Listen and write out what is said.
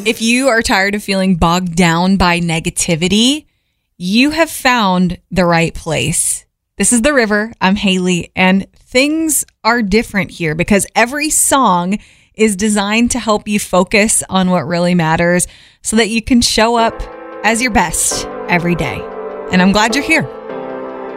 If you are tired of feeling bogged down by negativity, you have found the right place. This is The River. I'm Haley, and things are different here because every song is designed to help you focus on what really matters so that you can show up as your best every day. And I'm glad you're here.